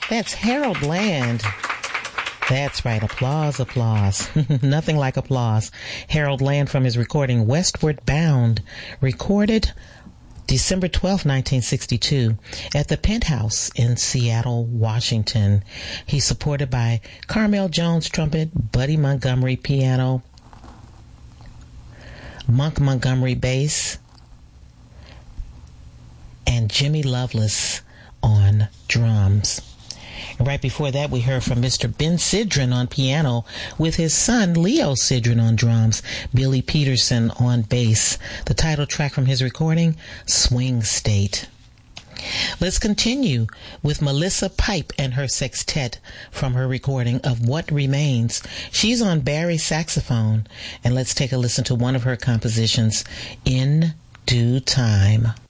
That's Harold Land. That's right. Applause, applause. Nothing like applause. Harold Land from his recording Westward Bound, recorded December 12, 1962, at the Penthouse in Seattle, Washington. He's supported by Carmel Jones trumpet, Buddy Montgomery piano, Monk Montgomery bass, and Jimmy Loveless on drums. And right before that, we heard from Mr. Ben Sidran on piano with his son Leo Sidran on drums, Billy Peterson on bass. The title track from his recording, Swing State. Let's continue with Melissa Pipe and her sextet from her recording of What Remains. She's on Barry saxophone, and let's take a listen to one of her compositions, In Due Time.